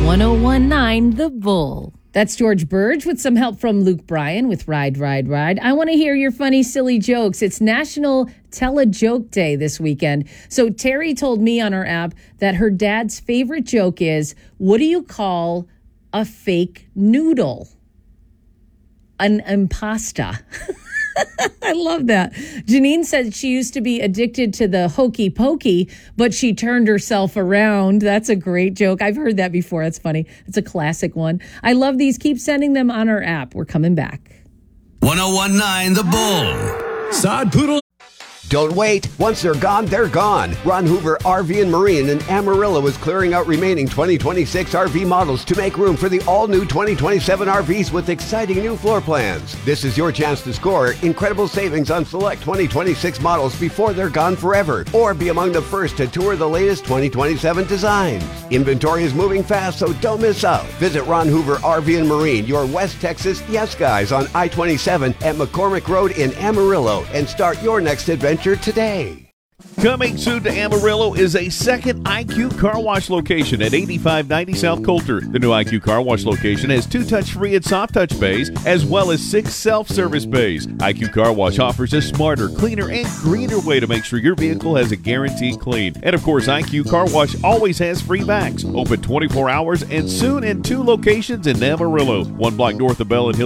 1019 The Bull. That's George Burge with some help from Luke Bryan with Ride, Ride, Ride. I want to hear your funny, silly jokes. It's National Tell a Joke Day this weekend. So Terry told me on our app that her dad's favorite joke is, what do you call a fake noodle? An impasta. I love that. Janine said she used to be addicted to the hokey pokey, but she turned herself around. That's a great joke. I've heard that before. That's funny. It's a classic one. I love these. Keep sending them on our app. We're coming back. 1019 The Bull. Sod Poodle. Don't wait. Once they're gone, they're gone. Ron Hoover RV and Marine in Amarillo is clearing out remaining 2026 RV models to make room for the all-new 2027 RVs with exciting new floor plans. This is your chance to score incredible savings on select 2026 models before they're gone forever, or be among the first to tour the latest 2027 designs. Inventory is moving fast, so don't miss out. Visit Ron Hoover RV and Marine, your West Texas yes guys on I-27 at McCormick Road in Amarillo, and start your next adventure today. Coming soon to Amarillo is a second IQ Car Wash location at 8590 South Coulter. The new IQ Car Wash location has 2 touch-free and soft touch bays, as well as 6 self-service bays. IQ Car Wash offers a smarter, cleaner, and greener way to make sure your vehicle has a guaranteed clean. And of course, IQ Car Wash always has free bags. Open 24 hours and soon in 2 locations in Amarillo. 1 block north of Bell and Hill